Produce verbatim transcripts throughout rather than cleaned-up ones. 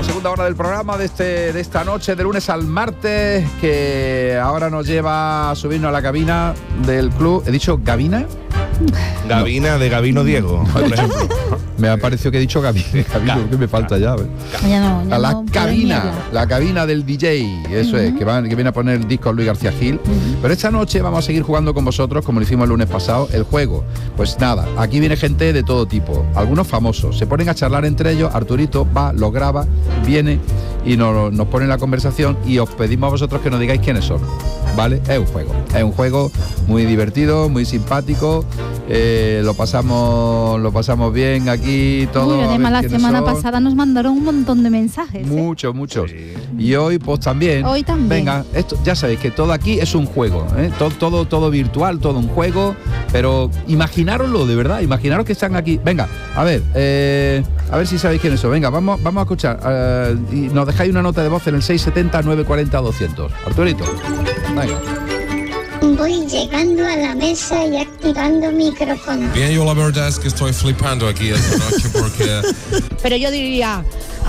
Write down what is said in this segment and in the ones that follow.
segunda hora del programa de, este, de esta noche, de lunes al martes, que ahora nos lleva a subirnos a la cabina del club. ¿He dicho Gavina? Gavina, no. De Gavino Diego, por ejemplo. Me ha parecido que he dicho Gavina, Gavino, que me falta ya. Ya no, ya a la no cabina, la cabina del D J, eso uh-huh. es, que, va, que viene a poner el disco Luis García Gil. Uh-huh. Pero esta noche vamos a seguir jugando con vosotros, como lo hicimos el lunes pasado, el juego. Pues nada, aquí viene gente de todo tipo, algunos famosos, se ponen a charlar entre ellos, Arturito va, lo graba, viene y nos, nos pone en la conversación y os pedimos a vosotros que nos digáis quiénes son, ¿vale? Es un juego, es un juego muy divertido, muy simpático, eh, lo pasamos lo pasamos bien aquí todo. Uy, además la semana son. pasada nos mandaron un montón de mensajes. Muchos, ¿eh? muchos. Sí. Y hoy pues también. Hoy también. Venga, esto ya sabéis que todo aquí es un juego, ¿eh? todo, todo, todo virtual, todo un juego, pero imaginároslo de verdad, imaginaros que están aquí. Venga, a ver, eh, a ver si sabéis quiénes son. Venga, vamos, vamos a escuchar. Eh, y nos dejáis una nota de voz en el seis setenta, nueve cuarenta, doscientos. Arturito, venga. Voy llegando a la mesa y activando micrófono. Bien, yo la verdad es que estoy flipando aquí esta noche porque... Pero yo diría,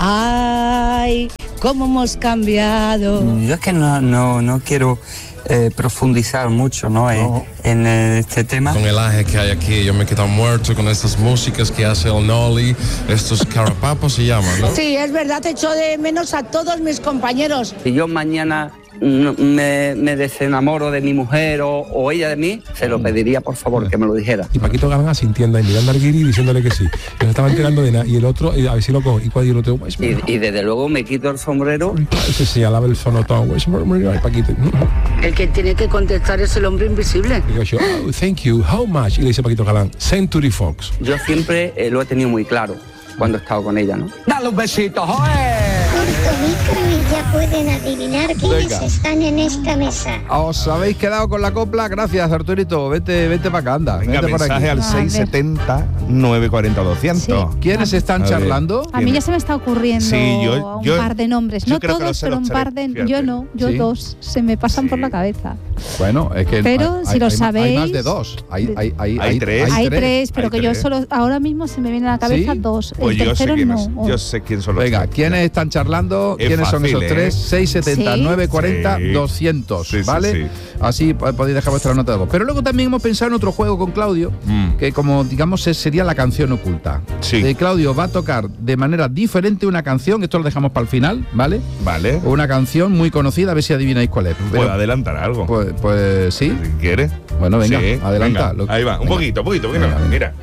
ay, cómo hemos cambiado. Yo es que no, no, no quiero eh, profundizar mucho, ¿no? no. En, en este tema. Con el aje que hay aquí, yo me he quedado muerto con estas músicas que hace el Noli, estos carapapos se llaman, ¿no? Sí, es verdad, te echo de menos a todos mis compañeros. Si yo mañana me, me desenamoro de mi mujer o, o ella de mí, se lo pediría por favor que me lo dijera. Y Paquito Galán asintiendo y mirando al guiri diciéndole que sí, que no estaba enterando de nada, y el otro, y a ver si lo cojo, y cuál y el otro, y, y desde luego me quito el sombrero. Ese señalaba el sonotón, Paquito. El que tiene que contestar es el hombre invisible. Y yo, oh, thank you, how much? Y le dice Paquito Galán, Century Fox. Yo siempre eh, lo he tenido muy claro cuando he estado con ella, ¿no? Dale un besito, joder. Corto micro y ya pueden adivinar quiénes Venga. están en esta mesa. ¿Os habéis quedado con la copla? Gracias, Arturito. Vete, vete para acá, anda. Venga, vete mensaje al seis setenta, nueve cuarenta, doscientos. Sí. ¿Quiénes están A charlando? A mí ya se me está ocurriendo Sí, yo- un yo- par de nombres. yo No creo que todos, los sé pero los un tres, par de... fíjate. Yo no, yo Sí. dos. Se me pasan Sí. por la cabeza. Bueno, es que Pero hay, si hay- lo hay- sabéis- hay más de dos. Hay, hay, hay, Hay tres. Hay tres, pero hay que tres. yo solo... Ahora mismo se me viene a la cabeza ¿Sí? dos. Pues El yo sé, tercero quiénes, no. yo sé quién son los Venga, tres. ¿quiénes están charlando? Es ¿Quiénes son fácil, esos ¿eh? tres? seis setenta, Sí. nueve cuarenta, Sí. doscientos, Sí, sí, ¿vale? sí. Así po- podéis dejar vuestra nota de voz. Pero luego también hemos pensado en otro juego con Claudio, Mm. que como digamos es- sería la canción oculta. Sí. Eh, Claudio va a tocar de manera diferente una canción, esto lo dejamos para el final, ¿vale? Vale. Una canción muy conocida, a ver si adivináis cuál es. ¿Puedo Pero- adelantar algo? pues, pues sí. Si ¿Quieres? Bueno, venga, Sí, adelanta. venga, Lo- ahí va, un venga. poquito, un poquito, poquito. Venga, venga. Mira.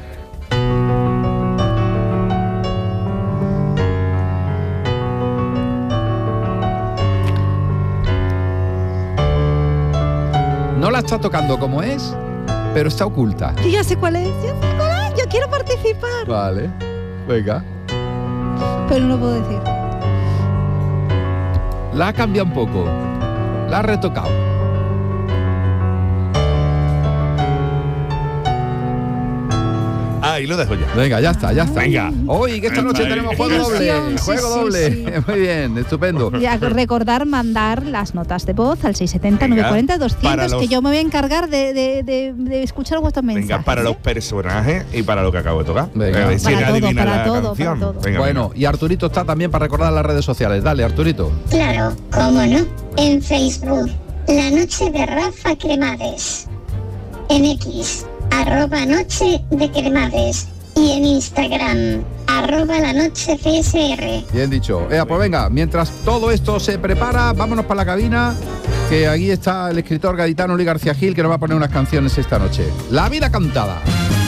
No la está tocando como es, pero está oculta. Yo ya sé cuál es. Yo sé cuál es. Yo quiero participar. Vale, venga. Pero no puedo decir. La ha cambiado un poco. La ha retocado. Ahí lo dejo ya. Venga, ya está, ya está. Venga. Hoy, que esta noche Ahí. tenemos juego Qué doble. ilusión, sí, Juego sí, doble. sí. Muy bien, estupendo. Y a recordar mandar las notas de voz al seis setenta, nueve cuarenta, para doscientos, los- que yo me voy a encargar de, de, de, de escuchar vuestros mensajes. Venga, para los ¿eh? personajes y para lo que acabo de tocar. Venga. A ver si Para todo, adivina para la todo, canción. para todo. Venga, Bueno, y Arturito está también para recordar las redes sociales. Dale, Arturito. Claro, cómo no. En Facebook, La Noche de Rafa Cremades. En X, arroba Noche de Cremades. Y en Instagram, arroba La Noche C S R. Bien dicho. Ea, pues venga, mientras todo esto se prepara, vámonos para la cabina, que aquí está el escritor gaditano Luis García Gil, que nos va a poner unas canciones esta noche. La vida cantada.